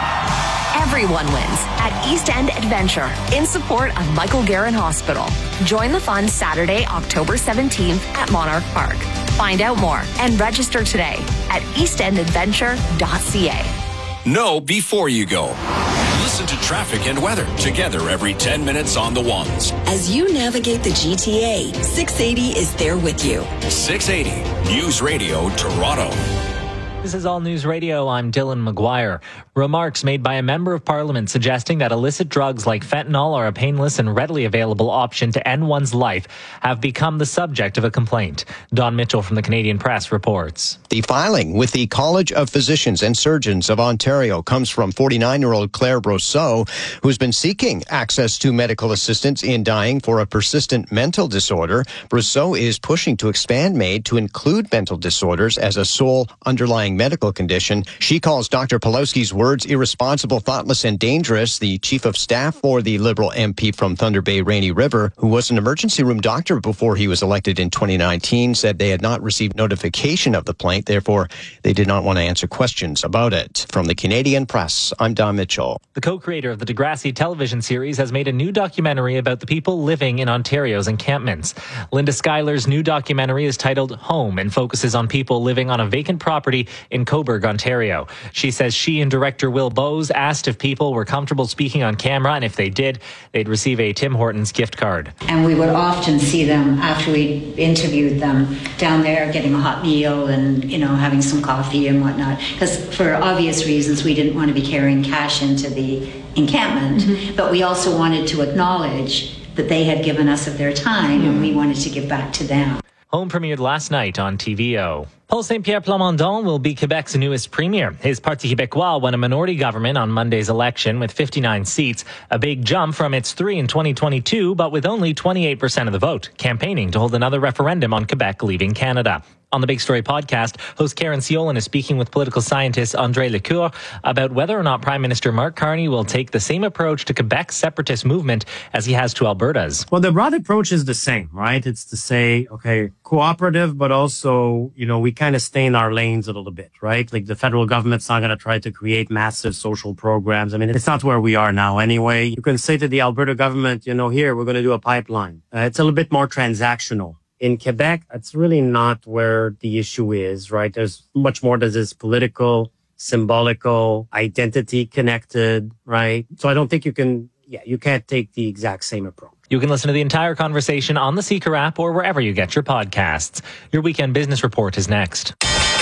Everyone wins at East End Adventure in support of Michael Garron Hospital. Join the fun Saturday, October seventeenth at Monarch Park. Find out more and register today at east end adventure dot c a. Know before you go. Listen to traffic and weather together every ten minutes on the ones. As you navigate the G T A, six eighty is there with you. six eighty News Radio Toronto. This is All News Radio. I'm Dylan McGuire. Remarks made by a member of parliament suggesting that illicit drugs like fentanyl are a painless and readily available option to end one's life have become the subject of a complaint. Don Mitchell from the Canadian Press reports. The filing with the College of Physicians and Surgeons of Ontario comes from forty-nine-year-old Claire Brosseau, who's been seeking access to medical assistance in dying for a persistent mental disorder. Brosseau is pushing to expand MAID to include mental disorders as a sole underlying medical condition. She calls Doctor Pawlowski's words irresponsible, thoughtless, and dangerous. The chief of staff for the Liberal M P from Thunder Bay, Rainy River, who was an emergency room doctor before he was elected in twenty nineteen, said they had not received notification of the plaint. Therefore, they did not want to answer questions about it. From the Canadian Press, I'm Don Mitchell. The co-creator of the Degrassi television series has made a new documentary about the people living in Ontario's encampments. Linda Schuyler's new documentary is titled Home and focuses on people living on a vacant property in Cobourg, Ontario. She says she and director Will Bowes asked if people were comfortable speaking on camera, and if they did, they'd receive a Tim Hortons gift card. And we would often see them after we interviewed them down there getting a hot meal and, you know, having some coffee and whatnot. Because for obvious reasons, we didn't want to be carrying cash into the encampment, mm-hmm. but we also wanted to acknowledge that they had given us of their time, mm-hmm. and we wanted to give back to them. Home premiered last night on T V O. Paul Saint-Pierre Plamondon will be Quebec's newest premier. His Parti Québécois won a minority government on Monday's election with fifty-nine seats, a big jump from its three in twenty twenty-two, but with only twenty-eight percent of the vote, campaigning to hold another referendum on Quebec leaving Canada. On the Big Story podcast, host Karen Siolan is speaking with political scientist André Lecour about whether or not Prime Minister Mark Carney will take the same approach to Quebec's separatist movement as he has to Alberta's. Well, the broad approach is the same, right? It's to say, okay, cooperative, but also, you know, we kind of stay in our lanes a little bit, right? Like the federal government's not going to try to create massive social programs. I mean, it's not where we are now anyway. You can say to the Alberta government, you know, here, we're going to do a pipeline. Uh, it's a little bit more transactional. In Quebec, that's really not where the issue is, right? There's much more that is political, symbolical, identity connected, right? So I don't think you can, yeah, you can't take the exact same approach. You can listen to the entire conversation on the Seeker app or wherever you get your podcasts. Your Weekend Business Report is next.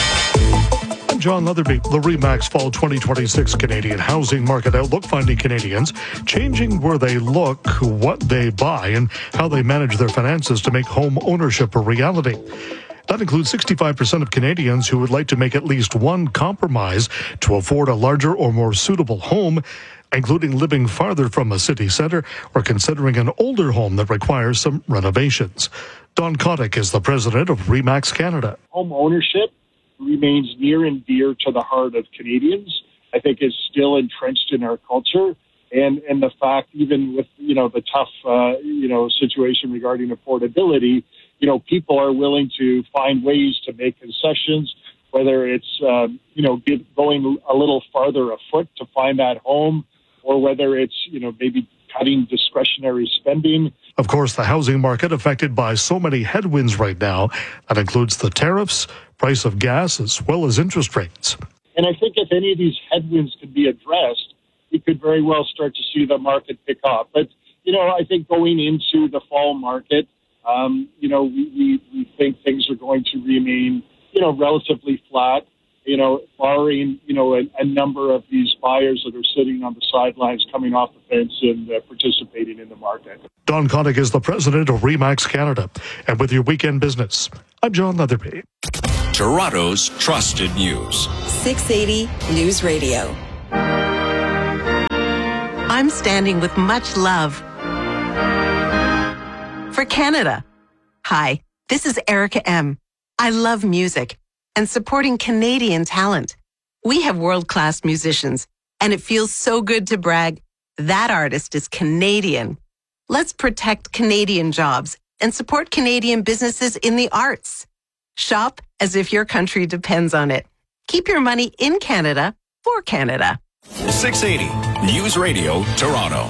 I'm John Leatherby. The RE/MAX Fall twenty twenty-six Canadian Housing Market Outlook, finding Canadians changing where they look, what they buy, and how they manage their finances to make home ownership a reality. That includes sixty-five percent of Canadians who would like to make at least one compromise to afford a larger or more suitable home, including living farther from a city centre or considering an older home that requires some renovations. Don Kotick is the president of RE/MAX Canada. Home ownership remains near and dear to the heart of Canadians. I think is still entrenched in our culture. And and the fact, even with, you know, the tough, uh, you know, situation regarding affordability, you know, people are willing to find ways to make concessions, whether it's, um, you know, give, going a little farther afoot to find that home, or whether it's, you know, maybe cutting discretionary spending. Of course, the housing market affected by so many headwinds right now. That includes the tariffs, price of gas, as well as interest rates. And I think if any of these headwinds could be addressed, we could very well start to see the market pick up. But, you know, I think going into the fall market, um, you know, we, we, we think things are going to remain, you know, relatively flat, you know, barring, you know, a, a number of these buyers that are sitting on the sidelines coming off the fence and uh, participating in the market. Don Kotick is the president of RE/MAX Canada. And with your weekend business, I'm John Leatherby. Toronto's trusted news. six eighty News Radio. I'm standing with much love for Canada. Hi, this is Erica M. I love music and supporting Canadian talent. We have world-class musicians, and it feels so good to brag, that artist is Canadian. Let's protect Canadian jobs and support Canadian businesses in the arts. Shop as if your country depends on it. Keep your money in Canada for Canada. six eighty News Radio, Toronto.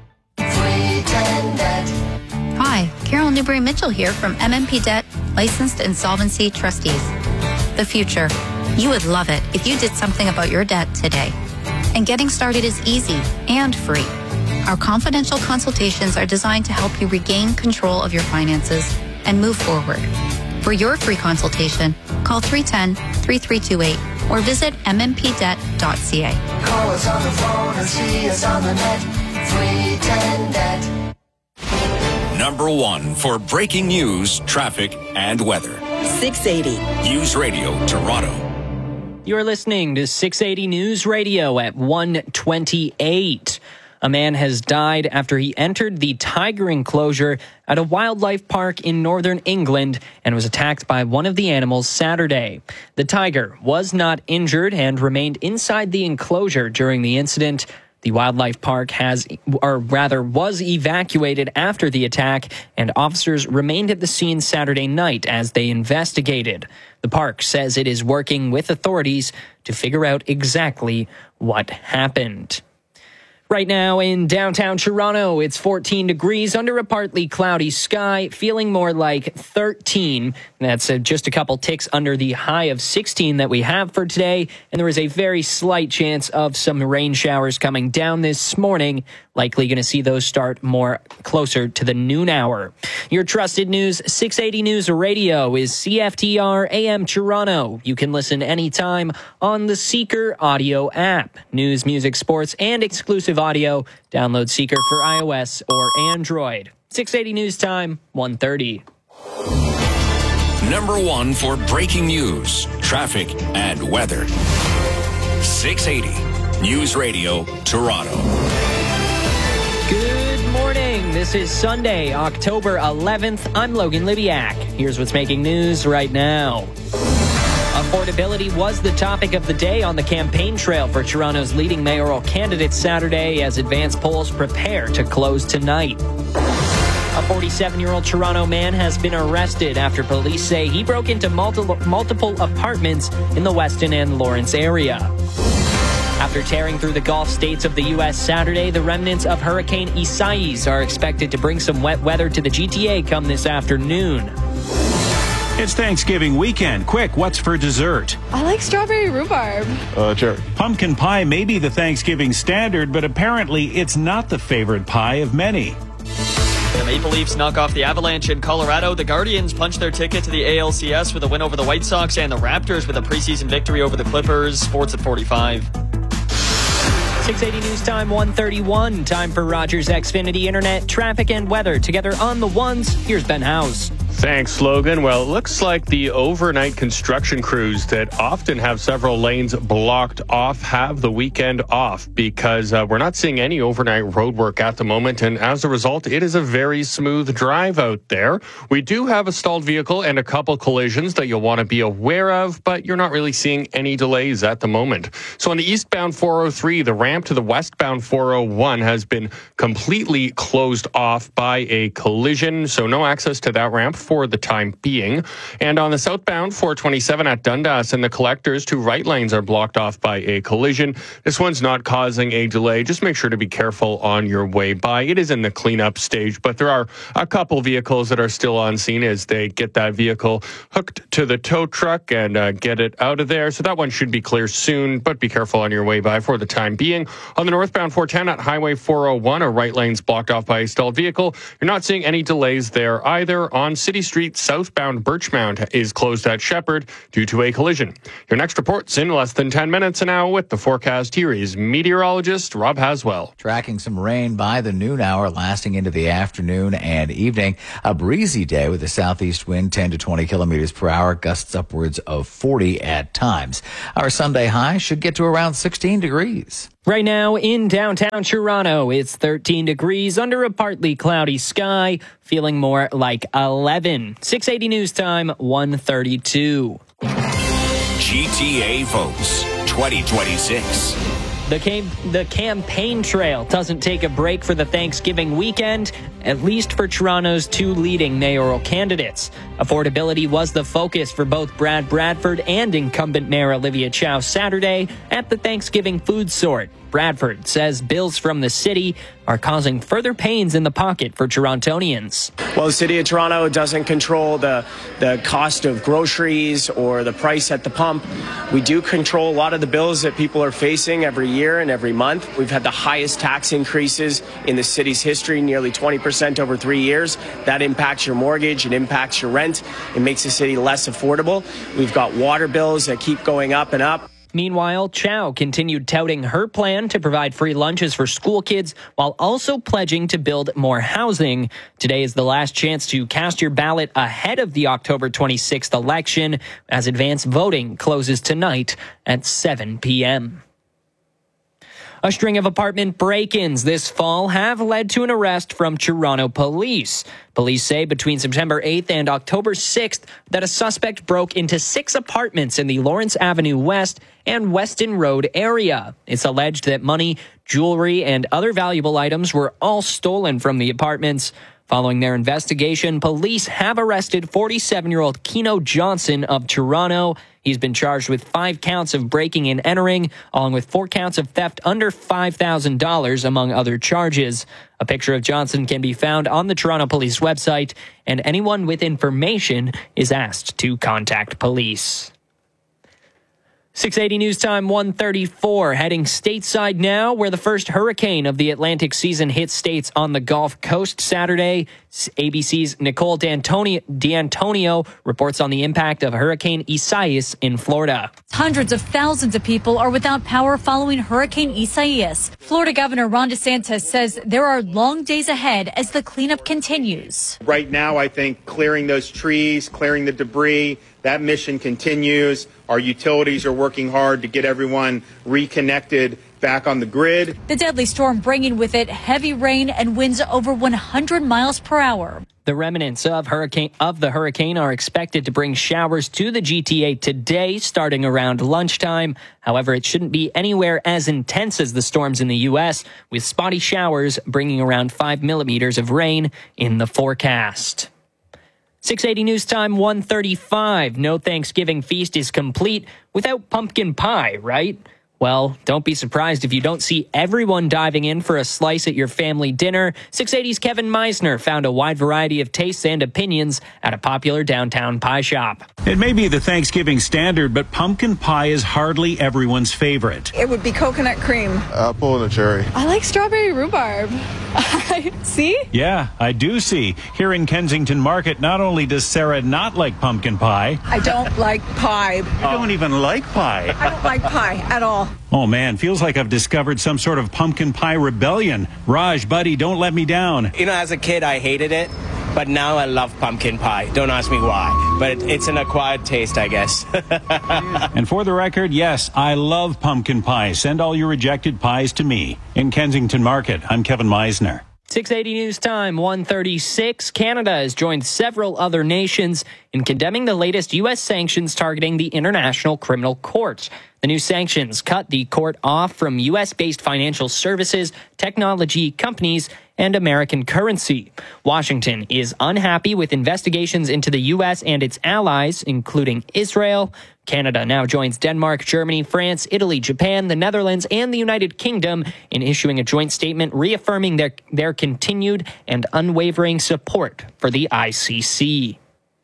Hi, Carol Newberry-Mitchell here from M M P Debt, Licensed Insolvency Trustees. The future. You would love it if you did something about your debt today. And getting started is easy and free. Our confidential consultations are designed to help you regain control of your finances and move forward. For your free consultation, call three one zero, three three two eight or visit m m p debt dot c a. Call us on the phone or see us on the net. three ten debt. Number one for breaking news, traffic, and weather. six eighty News Radio, Toronto. You're listening to six eighty News Radio at one twenty-eight. A man has died after he entered the tiger enclosure at a wildlife park in northern England and was attacked by one of the animals Saturday. The tiger was not injured and remained inside the enclosure during the incident. The wildlife park has, or rather was evacuated after the attack, and officers remained at the scene Saturday night as they investigated. The park says it is working with authorities to figure out exactly what happened. Right now in downtown Toronto, it's fourteen degrees under a partly cloudy sky, feeling more like thirteen. That's uh, just a couple ticks under the high of sixteen that we have for today. And there is a very slight chance of some rain showers coming down this morning. Likely going to see those start more closer to the noon hour. Your trusted news, six eighty News Radio is C F T R A M Toronto. You can listen anytime on the Seeker audio app. News, music, sports, and exclusive audio. Download Seeker for iOS or Android. six eighty News Time, one thirty. Number one for breaking news, traffic, and weather. six eighty News Radio, Toronto. Good morning. This is Sunday, October eleventh. I'm Logan Libiak. Here's what's making news right now. Affordability was the topic of the day on the campaign trail for Toronto's leading mayoral candidate Saturday as advance polls prepare to close tonight. A forty-seven-year-old Toronto man has been arrested after police say he broke into multiple, multiple apartments in the Weston and Lawrence area. After tearing through the Gulf states of the U S Saturday, the remnants of Hurricane Isaias are expected to bring some wet weather to the G T A come this afternoon. It's Thanksgiving weekend. Quick, what's for dessert? I like strawberry rhubarb. Uh, cherry. Pumpkin pie may be the Thanksgiving standard, but apparently it's not the favorite pie of many. The Maple Leafs knock off the Avalanche in Colorado. The Guardians punch their ticket to the A L C S with a win over the White Sox, and the Raptors with a preseason victory over the Clippers. Sports at forty-five. six eighty News Time, one thirty-one. Time for Rogers Xfinity Internet, traffic, and weather. Together on the ones, here's Ben House. Thanks, Logan. Well, it looks like the overnight construction crews that often have several lanes blocked off have the weekend off because uh, we're not seeing any overnight road work at the moment. And as a result, it is a very smooth drive out there. We do have a stalled vehicle and a couple collisions that you'll want to be aware of, but you're not really seeing any delays at the moment. So on the eastbound four oh three, the ramp to the westbound four oh one has been completely closed off by a collision. So no access to that ramp for the time being. And on the southbound four twenty-seven at Dundas and the collectors, two right lanes are blocked off by a collision. This one's not causing a delay. Just make sure to be careful on your way by. It is in the cleanup stage, but there are a couple vehicles that are still on scene as they get that vehicle hooked to the tow truck and uh, get it out of there. So that one should be clear soon, but be careful on your way by for the time being. On the northbound four ten at Highway four oh one, a right lane's blocked off by a stalled vehicle. You're not seeing any delays there either. On City Street, southbound Birchmount is closed at Shepherd due to a collision. Your next report's in less than ten minutes. And now with the forecast, here is meteorologist Rob Haswell. Tracking some rain by the noon hour, lasting into the afternoon and evening. A breezy day with a southeast wind ten to twenty kilometers per hour, gusts upwards of forty at times. Our Sunday high should get to around sixteen degrees. Right now in downtown Toronto, it's thirteen degrees under a partly cloudy sky, feeling more like eleven. six eighty News Time, one thirty-two. G T A votes twenty twenty-six. The, cam- the campaign trail doesn't take a break for the Thanksgiving weekend, at least for Toronto's two leading mayoral candidates. Affordability was the focus for both Brad Bradford and incumbent Mayor Olivia Chow Saturday at the Thanksgiving food sort. Bradford says bills from the city are causing further pains in the pocket for Torontonians. Well, the city of Toronto doesn't control the, the cost of groceries or the price at the pump. We do control a lot of the bills that people are facing every year and every month. We've had the highest tax increases in the city's history, nearly twenty percent over three years. That impacts your mortgage, it impacts your rent, it makes the city less affordable. We've got water bills that keep going up and up. Meanwhile, Chow continued touting her plan to provide free lunches for school kids while also pledging to build more housing. Today is the last chance to cast your ballot ahead of the October twenty-sixth election, as advance voting closes tonight at seven p.m. A string of apartment break-ins this fall have led to an arrest from Toronto police. Police say between September eighth and October sixth that a suspect broke into six apartments in the Lawrence Avenue West and Weston Road area. It's alleged that money, jewelry, and other valuable items were all stolen from the apartments. Following their investigation, police have arrested forty-seven-year-old Keno Johnson of Toronto. He's been charged with five counts of breaking and entering, along with four counts of theft under five thousand dollars, among other charges. A picture of Johnson can be found on the Toronto Police website, and anyone with information is asked to contact police. six eighty News Time, one thirty-four, heading stateside now, where the first hurricane of the Atlantic season hit states on the Gulf Coast Saturday. A B C's Nicole D'Antonio, D'Antonio reports on the impact of Hurricane Isaias in Florida. Hundreds of thousands of people are without power following Hurricane Isaias. Florida Governor Ron DeSantis says there are long days ahead as the cleanup continues. Right now, I think clearing those trees, clearing the debris, that mission continues. Our utilities are working hard to get everyone reconnected back on the grid. The deadly storm bringing with it heavy rain and winds over one hundred miles per hour. The remnants of hurricane of the hurricane are expected to bring showers to the G T A today, starting around lunchtime. However, it shouldn't be anywhere as intense as the storms in the U S, with spotty showers bringing around five millimeters of rain in the forecast. six eighty News Time, one thirty-five. No Thanksgiving feast is complete without pumpkin pie, right? Well, don't be surprised if you don't see everyone diving in for a slice at your family dinner. six eighty's Kevin Meisner found a wide variety of tastes and opinions at a popular downtown pie shop. It may be the Thanksgiving standard, but pumpkin pie is hardly everyone's favorite. It would be coconut cream. Apple and a cherry. I like strawberry rhubarb. See? Yeah, I do see. Here in Kensington Market, not only does Sarah not like pumpkin pie. I don't like pie. You don't even like pie. I don't like pie at all. Oh, man, feels like I've discovered some sort of pumpkin pie rebellion. Raj, buddy, don't let me down. You know, as a kid, I hated it. but now I love pumpkin pie. Don't ask me why, but it's an acquired taste, I guess. And for the record, yes, I love pumpkin pie. Send all your rejected pies to me. In Kensington Market, I'm Kevin Meisner. six eighty News Time, one thirty-six. Canada has joined several other nations in condemning the latest U S sanctions targeting the International Criminal Court. The new sanctions cut the court off from U S-based financial services, technology companies, and American currency. Washington is unhappy with investigations into the U S and its allies, including Israel. Canada now joins Denmark, Germany, France, Italy, Japan, the Netherlands, and the United Kingdom in issuing a joint statement reaffirming their, their continued and unwavering support for the I C C.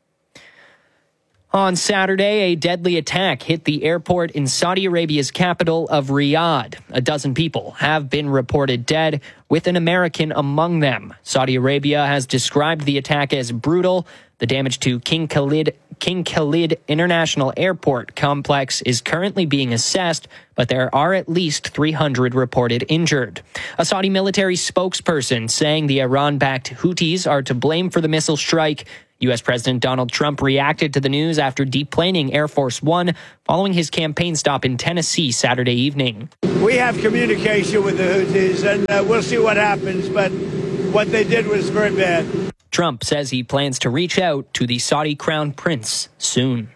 On Saturday, a deadly attack hit the airport in Saudi Arabia's capital of Riyadh. A dozen people have been reported dead, with an American among them. Saudi Arabia has described the attack as brutal. The damage to King Khalid, King Khalid International Airport complex is currently being assessed, but there are at least three hundred reported injured. A Saudi military spokesperson saying the Iran-backed Houthis are to blame for the missile strike. U S President Donald Trump reacted to the news after deplaning Air Force One following his campaign stop in Tennessee Saturday evening. We have communication with the Houthis, and uh, we'll see what happens, but what they did was very bad. Trump says he plans to reach out to the Saudi Crown Prince soon.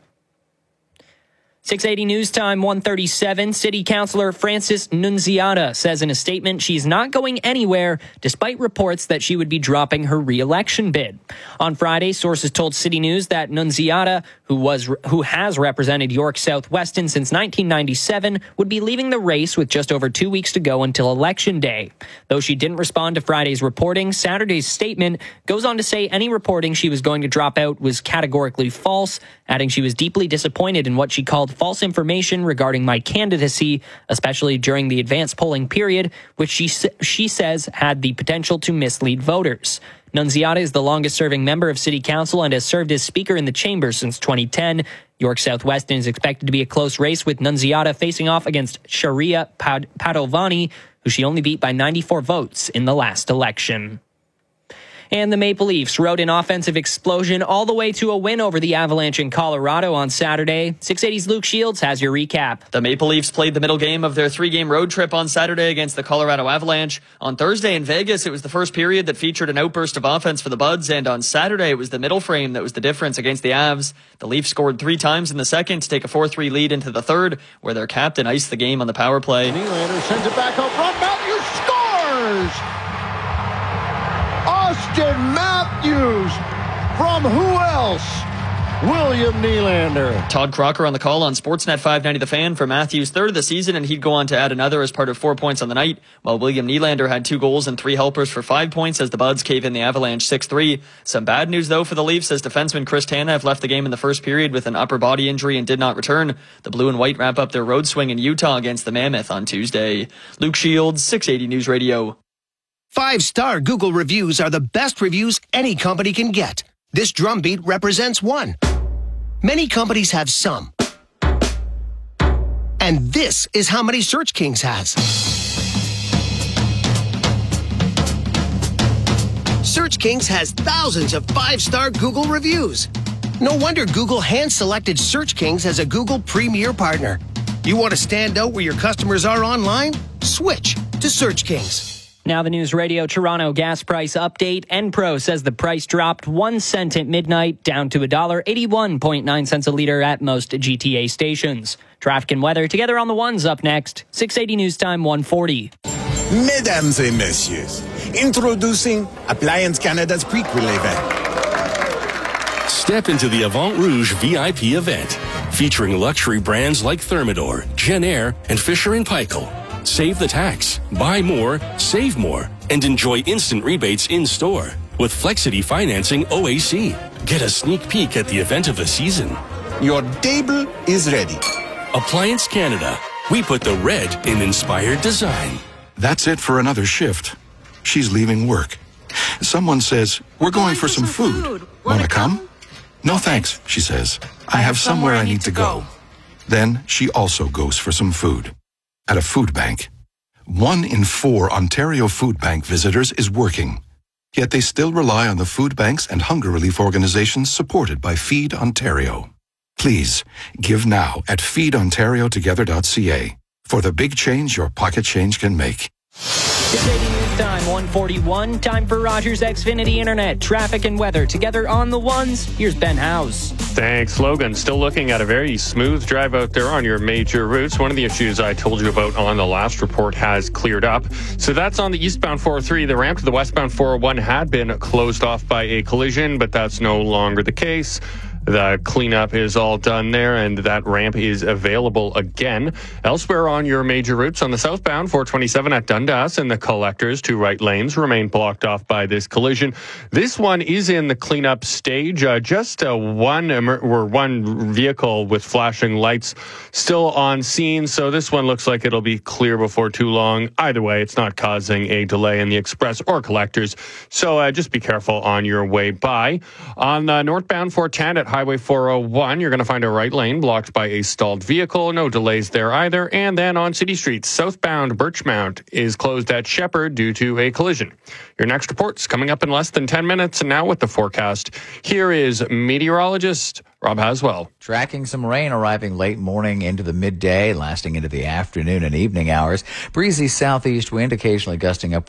six eighty News Time, one thirty-seven. City Councilor Frances Nunziata says in a statement she's not going anywhere, despite reports that she would be dropping her re-election bid. On Friday, sources told City News that Nunziata, who was who has represented York South-Weston since nineteen ninety-seven, would be leaving the race with just over two weeks to go until Election Day. Though she didn't respond to Friday's reporting, Saturday's statement goes on to say any reporting she was going to drop out was categorically false, adding she was deeply disappointed in what she called false information regarding my candidacy, especially during the advanced polling period, which she she says had the potential to mislead voters. Nunziata is the longest-serving member of City Council and has served as Speaker in the Chamber since twenty ten. York South-Weston is expected to be a close race, with Nunziata facing off against Sharia Pad- Padovani, who she only beat by ninety-four votes in the last election. And the Maple Leafs rode an offensive explosion all the way to a win over the Avalanche in Colorado on Saturday. six eighty's Luke Shields has your recap. The Maple Leafs played the middle game of their three-game road trip on Saturday against the Colorado Avalanche. On Thursday in Vegas, it was the first period that featured an outburst of offense for the Buds, and on Saturday, it was the middle frame that was the difference against the Avs. The Leafs scored three times in the second to take a four three lead into the third, where their captain iced the game on the power play. Nylander sends it back up front. Matthews scores! Austin Matthews from who else? William Nylander. Todd Crocker on the call on Sportsnet five ninety The Fan for Matthews' third of the season, and he'd go on to add another as part of four points on the night, while William Nylander had two goals and three helpers for five points as the Buds cave in the Avalanche six three. Some bad news, though, for the Leafs, as defenseman Chris Tanev left the game in the first period with an upper body injury and did not return. The Blue and White wrap up their road swing in Utah against the Mammoth on Tuesday. Luke Shields, six eighty News Radio. Five-star Google reviews are the best reviews any company can get. This drumbeat represents one. Many companies have some. And this is how many Search Kings has. Search Kings has thousands of five-star Google reviews. No wonder Google hand-selected Search Kings as a Google Premier Partner. You want to stand out where your customers are online? Switch to Search Kings. Now the News Radio Toronto gas price update. Enpro says the price dropped one cent at midnight, down to one dollar eighty-one point nine cents a litre at most G T A stations. Traffic and weather together on the ones up next. six eighty News Time, one forty. Mesdames et messieurs, introducing Appliance Canada's Prequel event. Step into the Avant Rouge V I P event, featuring luxury brands like Thermador, Genair, and Fisher and Paykel. Save the tax, buy more, save more, and enjoy instant rebates in-store with Flexity Financing O A C. Get a sneak peek at the event of the season. Your table is ready. Appliance Canada. We put the red in inspired design. That's it for another shift. She's leaving work. Someone says, we're going for some food. Want to come? No thanks, she says. I have somewhere I need to go. Then she also goes for some food. At a food bank. One in four Ontario Food Bank visitors is working. Yet they still rely on the food banks and hunger relief organizations supported by Feed Ontario. Please, give now at feed ontario together dot c a for the big change your pocket change can make. six eighty News Time, one forty-one. Time for Rogers Xfinity Internet. Traffic and weather together on the ones. Here's Ben House. Thanks, Logan. Still looking at a very smooth drive out there on your major routes. One of the issues I told you about on the last report has cleared up. So that's on the eastbound four oh three. The ramp to the westbound four oh one had been closed off by a collision, but that's no longer the case. The cleanup is all done there, and that ramp is available again. Elsewhere on your major routes, on the southbound four twenty-seven at Dundas and the collectors, two right lanes remain blocked off by this collision. This one is in the cleanup stage. Uh, just uh, one emer- or one vehicle with flashing lights still on scene, so this one looks like it'll be clear before too long. Either way, it's not causing a delay in the express or collectors, so uh, just be careful on your way by. On uh, northbound four ten at Highway four oh one, you're going to find a right lane blocked by a stalled vehicle. No delays there either. And then on City Street, southbound Birchmount is closed at Shepherd due to a collision. Your next report's coming up in less than ten minutes. And now with the forecast, here is meteorologist Rob Haswell. Tracking some rain arriving late morning into the midday, lasting into the afternoon and evening hours. Breezy southeast wind occasionally gusting up